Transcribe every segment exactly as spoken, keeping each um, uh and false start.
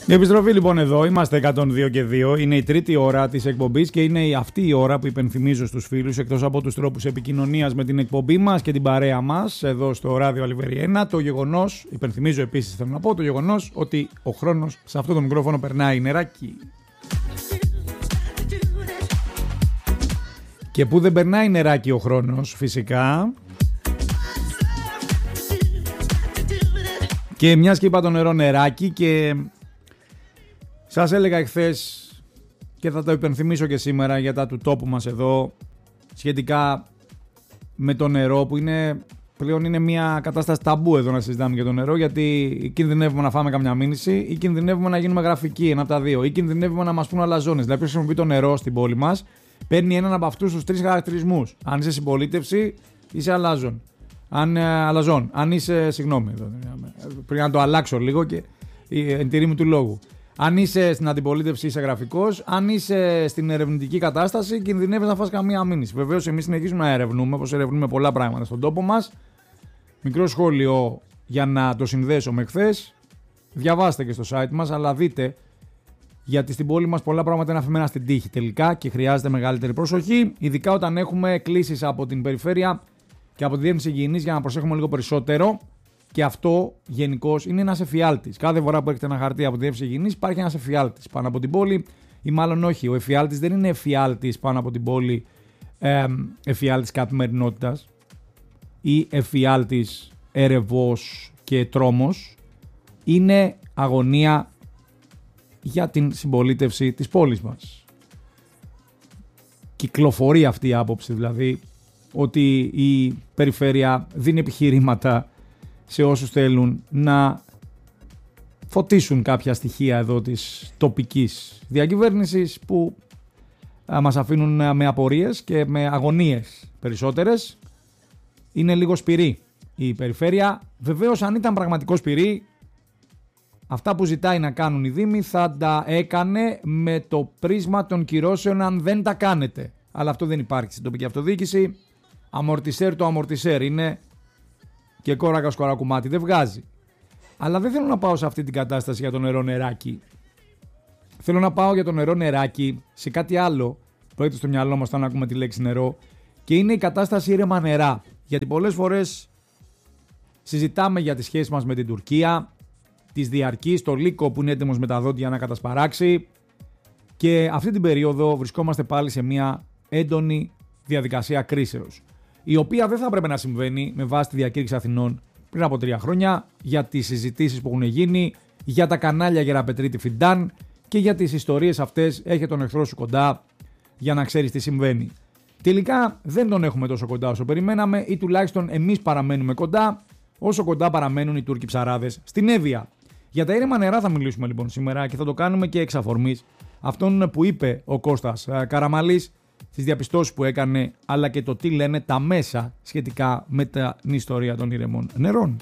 Η επιστροφή λοιπόν εδώ, είμαστε εκατόν δύο και δύο, είναι η τρίτη ώρα της εκπομπής και είναι αυτή η ώρα που υπενθυμίζω στους φίλους, εκτός από τους τρόπους επικοινωνίας με την εκπομπή μας και την παρέα μας εδώ στο ράδιο Αλιβέρι ένα, το γεγονός, υπενθυμίζω επίσης θέλω να πω, το γεγονός ότι ο χρόνος σε αυτό το μικρόφωνο περνάει νεράκι. Και που δεν περνάει νεράκι ο χρόνος φυσικά. Και μιας και είπα το νερό νεράκι και σας έλεγα εχθές και θα το υπενθυμίσω και σήμερα για τα του τόπου μας εδώ σχετικά με το νερό που είναι πλέον είναι μια κατάσταση ταμπού εδώ να συζητάμε για το νερό, γιατί κινδυνεύουμε να φάμε καμιά μήνυση ή κινδυνεύουμε να γίνουμε γραφικοί, ένα από τα δύο, ή κινδυνεύουμε να μας πούν αλαζόνες. Δηλαδή ποιος χρησιμοποιεί το νερό στην πόλη μας παίρνει έναν από αυτούς τους τρεις χαρακτηρισμούς. Αν είσαι συμπολίτευση είσαι αλάζον. Αν, ε, αλαζόν. Αν είσαι, συγγνώμη, εδώ, πρέπει να το αλλάξω λίγο και εν τηρή μου του λόγου. Αν είσαι στην αντιπολίτευση είσαι γραφικός, αν είσαι στην ερευνητική κατάσταση κινδυνεύεις να φας καμία μήνυση. Βεβαίως εμείς συνεχίζουμε να ερευνούμε, όπως ερευνούμε πολλά πράγματα στον τόπο μας. Μικρό σχόλιο για να το συνδέσω με χθες. Διαβάστε και στο site μας, αλλά δείτε, γιατί στην πόλη μας πολλά πράγματα είναι αφημένα στην τύχη τελικά και χρειάζεται μεγαλύτερη προσοχή, ειδικά όταν έχουμε κλήσεις από την περιφέρεια και από τη Διεύθυνση Υγιεινής για να προσέχουμε λίγο περισσότερο. Και αυτό γενικώς είναι ένας εφιάλτης. Κάθε φορά που έχετε ένα χαρτί από τη Διεύθυνση Υγιεινής υπάρχει ένας εφιάλτης πάνω από την πόλη, ή μάλλον όχι. Ο εφιάλτης δεν είναι εφιάλτης πάνω από την πόλη, ε, εφιάλτης καθημερινότητας ή εφιάλτης ερευός και τρόμος. Είναι αγωνία για την συμπολίτευση της πόλης μας. Κυκλοφορεί αυτή η άποψη, δηλαδή ότι η περιφέρεια δίνει επιχειρήματα σε όσους θέλουν να φωτίσουν κάποια στοιχεία εδώ της τοπικής διακυβέρνησης που α, μας αφήνουν με απορίες και με αγωνίες περισσότερες. Είναι λίγο σπυρί η περιφέρεια. Βεβαίως αν ήταν πραγματικό σπυρί, αυτά που ζητάει να κάνουν οι δήμοι θα τα έκανε με το πρίσμα των κυρώσεων αν δεν τα κάνετε. Αλλά αυτό δεν υπάρχει στην τοπική αυτοδιοίκηση. Αμορτισέρ το αμορτισέρ είναι και κόρακα σκορακουμάτι δεν βγάζει. Αλλά δεν θέλω να πάω σε αυτή την κατάσταση για το νερό νεράκι. Θέλω να πάω για το νερό νεράκι σε κάτι άλλο που έρχεται στο μυαλό μας όταν ακούμε τη λέξη νερό, και είναι η κατάσταση ήρεμα νερά. Γιατί πολλές φορές συζητάμε για τη σχέση μας με την Τουρκία, της διαρκής, το λύκο που είναι έτοιμος με τα δόντια να κατασπαράξει, και αυτή την περίοδο βρισκόμαστε πάλι σε μια έντονη διαδικασία κρίσεως, η οποία δεν θα έπρεπε να συμβαίνει με βάση τη διακήρυξη Αθηνών πριν από τρία χρόνια, για τις συζητήσεις που έχουν γίνει, για τα κανάλια Γεραπετρίτη Φιντάν και για τις ιστορίες αυτές «Έχε τον εχθρό σου κοντά» για να ξέρεις τι συμβαίνει. Τελικά δεν τον έχουμε τόσο κοντά όσο περιμέναμε, ή τουλάχιστον εμείς παραμένουμε κοντά όσο κοντά παραμένουν οι Τούρκοι ψαράδες στην Εύβοια. Για τα ήρεμα νερά θα μιλήσουμε λοιπόν σήμερα και θα το κάνουμε και εξ αφορμής αυτόν που είπε ο Κώστας Καραμαλής, τις διαπιστώσεις που έκανε, αλλά και το τι λένε τα μέσα σχετικά με την ιστορία των ήρεμων νερών.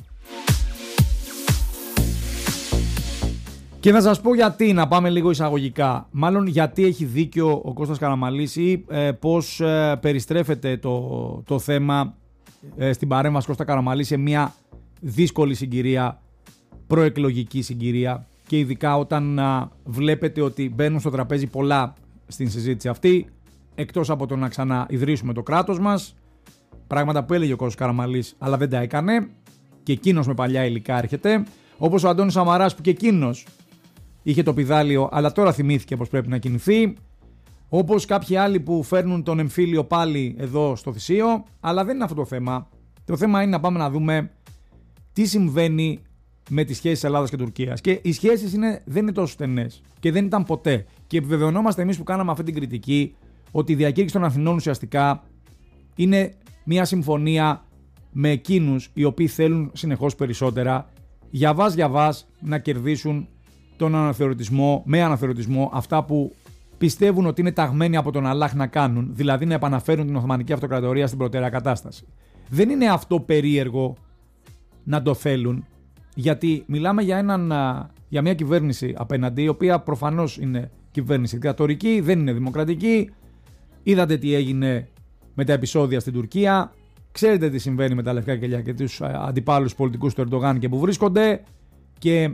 Και θα σας πω γιατί, να πάμε λίγο εισαγωγικά. Μάλλον γιατί έχει δίκιο ο Κώστας Καραμαλής ή ε, πώς ε, περιστρέφεται το, το θέμα ε, στην παρέμβαση Κώστα Καραμαλή σε μια δύσκολη συγκυρία, προεκλογική συγκυρία, και ειδικά όταν α, βλέπετε ότι μπαίνουν στο τραπέζι πολλά στην συζήτηση αυτή, εκτός από το να ξαναειδρύσουμε το κράτος μας, πράγματα που έλεγε ο Κώστας Καραμαλής αλλά δεν τα έκανε, και εκείνος με παλιά υλικά έρχεται, όπως ο Αντώνης Σαμαράς που και εκείνος είχε το πηδάλιο αλλά τώρα θυμήθηκε πως πρέπει να κινηθεί, όπως κάποιοι άλλοι που φέρνουν τον εμφύλιο πάλι εδώ στο Θησίο, αλλά δεν είναι αυτό το θέμα. Το θέμα είναι να πάμε να δούμε τι συμβαίνει με τις σχέσεις Ελλάδας και Τουρκίας. Και οι σχέσεις είναι, δεν είναι τόσο στενές και δεν ήταν ποτέ. Και επιβεβαιωνόμαστε εμείς που κάναμε αυτή την κριτική ότι η διακήρυξη των Αθηνών ουσιαστικά είναι μια συμφωνία με εκείνους οι οποίοι θέλουν συνεχώς περισσότερα, για βάς για βάς να κερδίσουν τον αναθεωρητισμό, με αναθεωρητισμό αυτά που πιστεύουν ότι είναι ταγμένοι από τον Αλλάχ να κάνουν, δηλαδή να επαναφέρουν την Οθωμανική Αυτοκρατορία στην προτέρα κατάσταση. Δεν είναι αυτό περίεργο να το θέλουν, γιατί μιλάμε για, έναν, για μια κυβέρνηση απέναντι, η οποία προφανώς είναι κυβέρνηση δικτατορική, δεν είναι δημοκρατική. Είδατε τι έγινε με τα επεισόδια στην Τουρκία, ξέρετε τι συμβαίνει με τα λευκά κελιά και τους αντιπάλους πολιτικούς του Ερντογάν και που βρίσκονται, και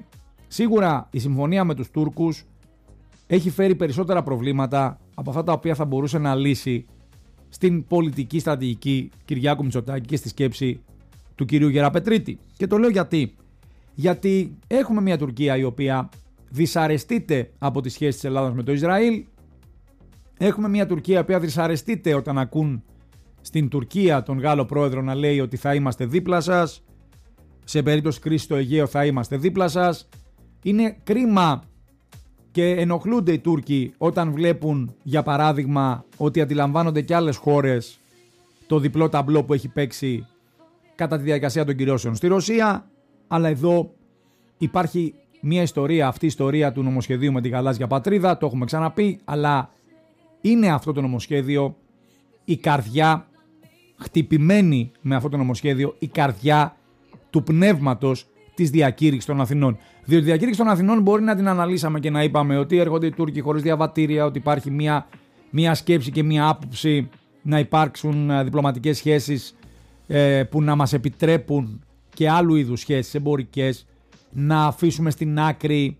Σίγουρα η συμφωνία με τους Τούρκους έχει φέρει περισσότερα προβλήματα από αυτά τα οποία θα μπορούσε να λύσει στην πολιτική στρατηγική Κυριάκου Μητσοτάκη και στη σκέψη του κυρίου Γεραπετρίτη. Και το λέω γιατί. Γιατί έχουμε μια Τουρκία η οποία δυσαρεστείται από τις σχέσεις της Ελλάδας με το Ισραήλ. Έχουμε μια Τουρκία η οποία δυσαρεστείται όταν ακούν στην Τουρκία τον Γάλλο πρόεδρο να λέει ότι θα είμαστε δίπλα σας. Σε περίπτωση κρίσης στο Αιγαίο θα είμαστε δίπλα σας. Είναι κρίμα και ενοχλούνται οι Τούρκοι όταν βλέπουν, για παράδειγμα, ότι αντιλαμβάνονται και άλλες χώρες το διπλό ταμπλό που έχει παίξει κατά τη διαδικασία των κυρώσεων στη Ρωσία. Αλλά εδώ υπάρχει μια ιστορία, αυτή η ιστορία του νομοσχεδίου με τη γαλάζια πατρίδα, το έχουμε ξαναπεί, αλλά είναι αυτό το νομοσχέδιο η καρδιά, χτυπημένη με αυτό το νομοσχέδιο, η καρδιά του πνεύματος της διακήρυξης των Αθηνών. Διότι η διακήρυξη των Αθηνών μπορεί να την αναλύσαμε και να είπαμε ότι έρχονται οι Τούρκοι χωρίς διαβατήρια, ότι υπάρχει μια, μια σκέψη και μια άποψη να υπάρξουν διπλωματικές σχέσεις ε, που να μας επιτρέπουν και άλλου είδους σχέσεις εμπορικές, να αφήσουμε στην άκρη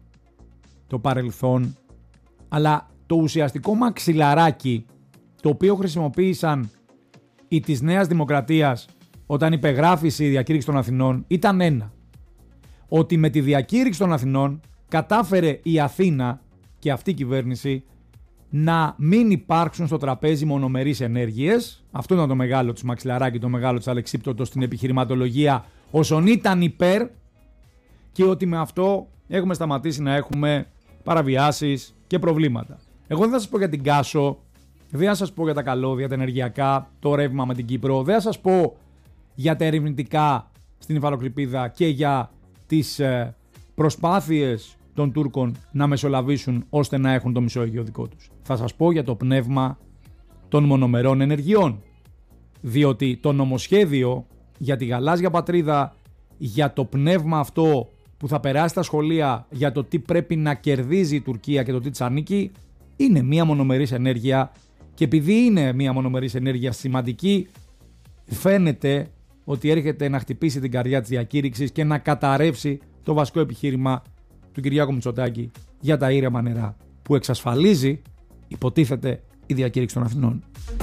το παρελθόν. Αλλά το ουσιαστικό μαξιλαράκι το οποίο χρησιμοποίησαν οι της Νέας Δημοκρατίας όταν υπεγράφησε η διακήρυξη των Αθηνών ήταν ένα. Ότι με τη διακήρυξη των Αθηνών κατάφερε η Αθήνα και αυτή η κυβέρνηση να μην υπάρξουν στο τραπέζι μονομερείς ενέργειες. Αυτό ήταν το μεγάλο της μαξιλαράκι, το μεγάλο της αλεξίπτωτο στην επιχειρηματολογία όσον ήταν υπέρ, και ότι με αυτό έχουμε σταματήσει να έχουμε παραβιάσεις και προβλήματα. Εγώ δεν θα σας πω για την Κάσο, δεν θα σας πω για τα καλώδια, τα ενεργειακά, το ρεύμα με την Κύπρο, δεν θα σας πω για τα ερευνητικά στην υφαλοκρηπίδα και για τις προσπάθειες των Τούρκων να μεσολαβήσουν ώστε να έχουν το Μεσόγειο δικό τους. Θα σας πω για το πνεύμα των μονομερών ενεργειών. Διότι το νομοσχέδιο για τη γαλάζια πατρίδα, για το πνεύμα αυτό που θα περάσει στα σχολεία, για το τι πρέπει να κερδίζει η Τουρκία και το τι της ανήκει, είναι μία μονομερής ενέργεια, και επειδή είναι μία μονομερής ενέργεια σημαντική, φαίνεται ότι έρχεται να χτυπήσει την καρδιά της διακήρυξης και να καταρρεύσει το βασικό επιχείρημα του Κυριάκου Μητσοτάκη για τα ήρεμα νερά που εξασφαλίζει, υποτίθεται, η διακήρυξη των Αθηνών.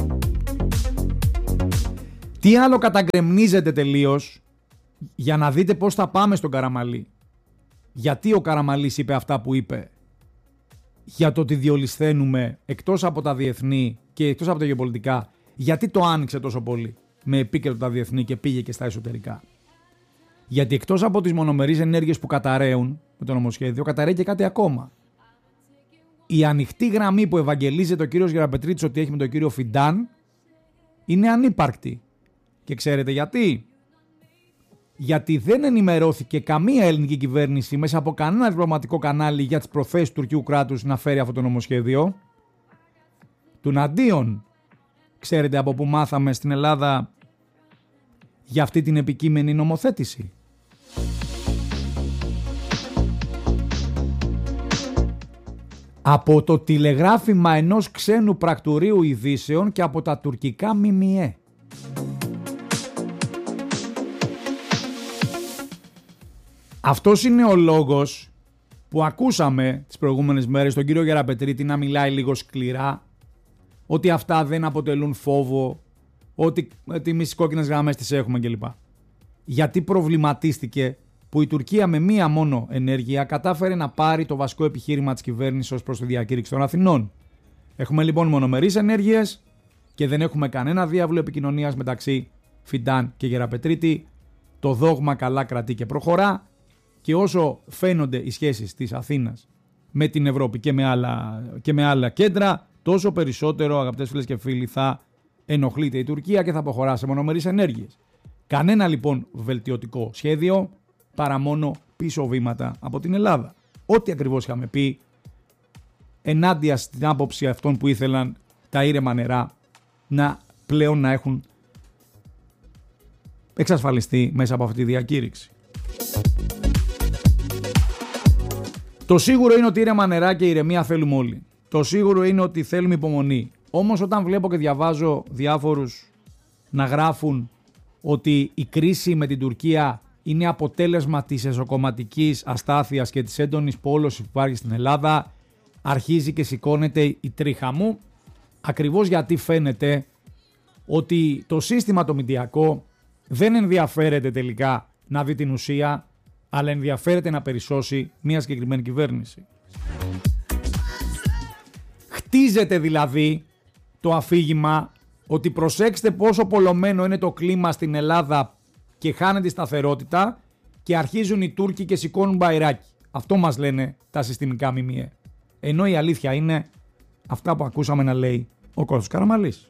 Τι άλλο καταγκρεμνίζεται τελείως για να δείτε πώς θα πάμε στον Καραμαλή. Γιατί ο Καραμαλής είπε αυτά που είπε. Για το ότι διολυσθένουμε εκτός από τα διεθνή και εκτός από τα γεωπολιτικά. Γιατί το άνοιξε τόσο πολύ με επίκεντρο τα διεθνή και πήγε και στα εσωτερικά. Γιατί εκτός από τις μονομερείς ενέργειες που καταραίουν με το νομοσχέδιο, καταραίει και κάτι ακόμα. Η ανοιχτή γραμμή που ευαγγελίζεται ο κύριος Γεραπετρίτης ότι έχει με τον κύριο Φιντάν είναι ανύπαρκτη. Και ξέρετε γιατί? Γιατί δεν ενημερώθηκε καμία ελληνική κυβέρνηση μέσα από κανένα διπλωματικό κανάλι για τις προθέσεις του τουρκικού κράτους να φέρει αυτό το νομοσχέδιο. Τουναντίον, ξέρετε από που μάθαμε στην Ελλάδα για αυτή την επικείμενη νομοθέτηση? Από το τηλεγράφημα ενός ξένου πρακτορείου ειδήσεων και από τα τουρκικά ΜΜΕ. Αυτός είναι ο λόγος που ακούσαμε τις προηγούμενες μέρες τον κύριο Γεραπετρίτη να μιλάει λίγο σκληρά, ότι αυτά δεν αποτελούν φόβο, ότι εμείς τις κόκκινες γραμμές τις έχουμε κλπ. Γιατί προβληματίστηκε που η Τουρκία με μία μόνο ενέργεια κατάφερε να πάρει το βασικό επιχείρημα της κυβέρνησης ως προς τη διακήρυξη των Αθηνών. Έχουμε λοιπόν μονομερείς ενέργειες και δεν έχουμε κανένα διάβλο επικοινωνίας μεταξύ Φιντάν και Γεραπετρίτη. Το δόγμα καλά κρατεί και προχωρά, και όσο φαίνονται οι σχέσεις της Αθήνας με την Ευρώπη και με άλλα, και με άλλα κέντρα, τόσο περισσότερο, αγαπητές φίλες και φίλοι, θα ενοχλείται η Τουρκία και θα προχωρά σε μονομερείς ενέργειες. Κανένα λοιπόν βελτιωτικό σχέδιο, παρά μόνο πίσω βήματα από την Ελλάδα. Ό,τι ακριβώς είχαμε πει ενάντια στην άποψη αυτών που ήθελαν τα ήρεμα νερά να πλέον να έχουν εξασφαλιστεί μέσα από αυτή τη διακήρυξη. Το σίγουρο είναι ότι ήρεμα νερά και ηρεμία θέλουμε όλοι. Το σίγουρο είναι ότι θέλουμε υπομονή. Όμως όταν βλέπω και διαβάζω διάφορους να γράφουν ότι η κρίση με την Τουρκία είναι αποτέλεσμα της εσωκομματικής αστάθειας και της έντονης πόλωσης που υπάρχει στην Ελλάδα. Αρχίζει και σηκώνεται η τρίχα μου, ακριβώς γιατί φαίνεται ότι το σύστημα το μηντιακό δεν ενδιαφέρεται τελικά να δει την ουσία, αλλά ενδιαφέρεται να περισσώσει μια συγκεκριμένη κυβέρνηση. Χτίζεται δηλαδή το αφήγημα ότι προσέξτε πόσο πολλωμένο είναι το κλίμα στην Ελλάδα και χάνεται η σταθερότητα και αρχίζουν οι Τούρκοι και σηκώνουν μπαϊράκι. Αυτό μας λένε τα συστημικά ΜΜΕ. Ενώ η αλήθεια είναι αυτά που ακούσαμε να λέει ο Κώστας Καραμανλής.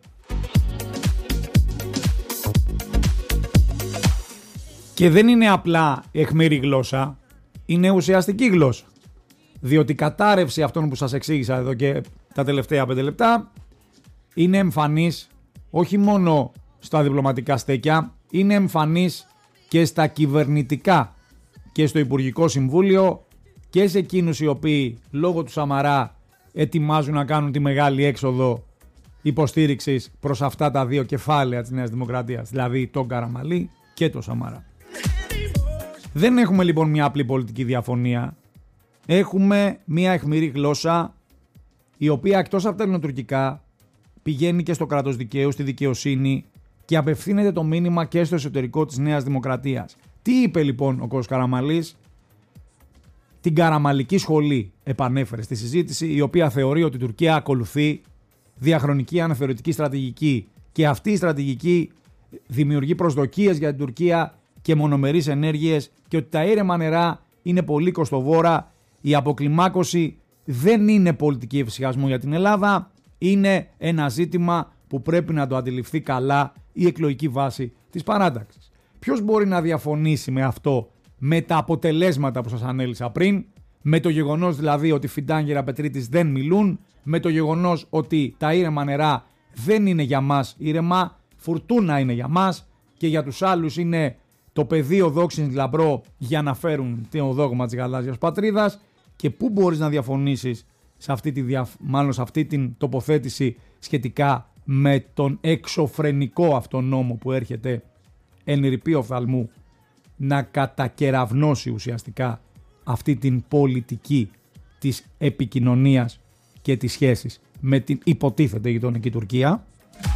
Και δεν είναι απλά αιχμηρή γλώσσα, είναι ουσιαστική γλώσσα. Διότι η κατάρρευση αυτών που σας εξήγησα εδώ και τα τελευταία πέντε λεπτά είναι εμφανής όχι μόνο στα διπλωματικά στέκια, είναι εμφανής και στα κυβερνητικά και στο Υπουργικό Συμβούλιο και σε εκείνους οι οποίοι λόγω του Σαμαρά ετοιμάζουν να κάνουν τη μεγάλη έξοδο υποστήριξης προς αυτά τα δύο κεφάλαια της Νέας Δημοκρατίας, δηλαδή τον Καραμανλή και τον Σαμαρά. Δεν έχουμε λοιπόν μια απλή πολιτική διαφωνία. Έχουμε μια αιχμηρή γλώσσα η οποία εκτός από τα ελληνοτουρκικά πηγαίνει και στο κράτος δικαίου, στη δικαιοσύνη και απευθύνεται το μήνυμα και στο εσωτερικό της Νέας Δημοκρατίας. Τι είπε λοιπόν ο κ. Καραμανλής? Την Καραμανλική σχολή επανέφερε στη συζήτηση, η οποία θεωρεί ότι η Τουρκία ακολουθεί διαχρονική αναθεωρητική στρατηγική και αυτή η στρατηγική δημιουργεί προσδοκίες για την Τουρκία και μονομερείς ενέργειες και ότι τα ήρεμα νερά είναι πολύ κοστοβόρα. Η αποκλιμάκωση δεν είναι πολιτική εφησυχασμού για την Ελλάδα, είναι ένα ζήτημα που πρέπει να το αντιληφθεί καλά η εκλογική βάση της παράταξης. Ποιος μπορεί να διαφωνήσει με αυτό, με τα αποτελέσματα που σας ανέλησα πριν, με το γεγονός δηλαδή ότι Φιντάν και Ραπετρίτης δεν μιλούν, με το γεγονός ότι τα ήρεμα νερά δεν είναι για μας ήρεμα, φουρτούνα είναι για μας και για τους άλλους είναι το πεδίο δόξης λαμπρό για να φέρουν το δόγμα της γαλάζιας πατρίδας. Και πού μπορείς να διαφωνήσεις σε αυτή, τη δια... μάλλον σε αυτή την τοποθέτηση σχετικά με τον εξωφρενικό αυτό νόμο που έρχεται εν ρηπή οφθαλμού να κατακεραυνώσει ουσιαστικά αυτή την πολιτική της επικοινωνίας και της σχέσης με την υποτίθεται γειτονική Τουρκία.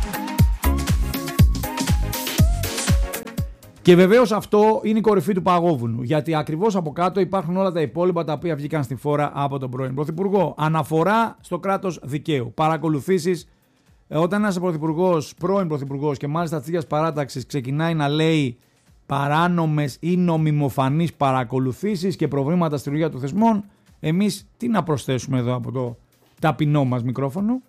Και βεβαίως αυτό είναι η κορυφή του παγόβουνου, γιατί ακριβώς από κάτω υπάρχουν όλα τα υπόλοιπα τα οποία βγήκαν στη φόρα από τον πρώην Πρωθυπουργό. Αναφορά στο κράτος δικαίου. Παρακολουθήσεις, όταν ένας πρωθυπουργός, πρώην Πρωθυπουργός και μάλιστα της ίδιας παράταξης ξεκινάει να λέει παράνομες ή νομιμοφανείς παρακολουθήσεις και προβλήματα στη λειτουργία των θεσμών, εμείς τι να προσθέσουμε εδώ από το ταπεινό μας μικρόφωνο?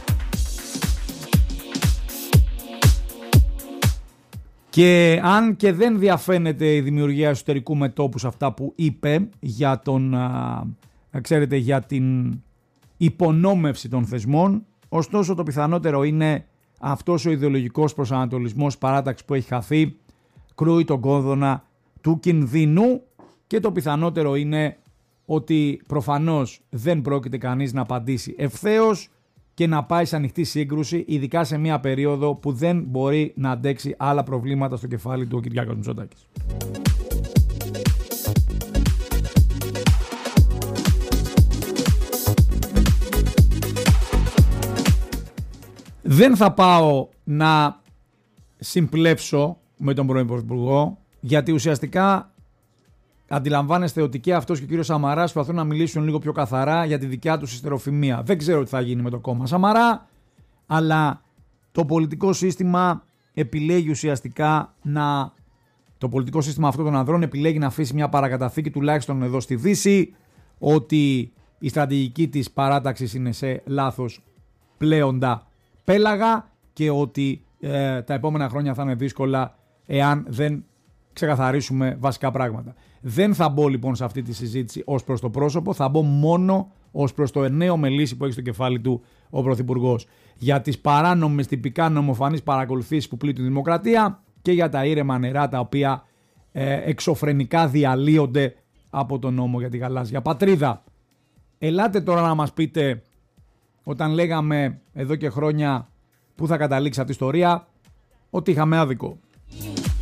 Και αν και δεν διαφαίνεται η δημιουργία εσωτερικού μετώπου σε αυτά που είπε για, τον, α, ξέρετε, για την υπονόμευση των θεσμών, ωστόσο το πιθανότερο είναι αυτός ο ιδεολογικός προσανατολισμός παράταξη που έχει χαθεί κρούει τον κόδωνα του κινδύνου και το πιθανότερο είναι ότι προφανώς δεν πρόκειται κανείς να απαντήσει ευθέως και να πάει σε ανοιχτή σύγκρουση, ειδικά σε μια περίοδο που δεν μπορεί να αντέξει άλλα προβλήματα στο κεφάλι του ο Κυριάκος Μητσοτάκης. Δεν θα πάω να συμπλέψω με τον πρώην Πρωθυπουργό, γιατί ουσιαστικά αντιλαμβάνεστε ότι και αυτός και ο κύριος Σαμαράς προσπαθούν να μιλήσουν λίγο πιο καθαρά για τη δικιά τους ιστεροφημία. Δεν ξέρω τι θα γίνει με το κόμμα Σαμαρά, αλλά το πολιτικό σύστημα επιλέγει ουσιαστικά να... Το πολιτικό σύστημα αυτών των ανδρών επιλέγει να αφήσει μια παρακαταθήκη τουλάχιστον εδώ στη Δύση, ότι η στρατηγική της παράταξης είναι σε λάθος πλέοντα πέλαγα και ότι ε, τα επόμενα χρόνια θα είναι δύσκολα εάν δεν ξεκαθαρίσουμε βασικά πράγματα. Δεν θα μπω λοιπόν σε αυτή τη συζήτηση ως προς το πρόσωπο, θα μπω μόνο ως προς το νέο μελίσι που έχει στο κεφάλι του ο Πρωθυπουργός. Για τις παράνομες τυπικά νομοφανείς παρακολουθήσεις που πλήττουν τη δημοκρατία και για τα ήρεμα νερά τα οποία ε, εξωφρενικά διαλύονται από τον νόμο για τη γαλάζια πατρίδα. Ελάτε τώρα να μας πείτε, όταν λέγαμε εδώ και χρόνια που θα καταλήξει αυτή η ιστορία, ότι είχαμε άδικο.